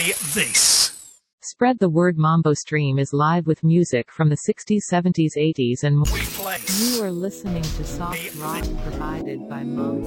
play this. Spread the word. Mambo Stream is live with music from the 60s, 70s, 80s and more. We play this. You are listening to soft rock provided by Mambo.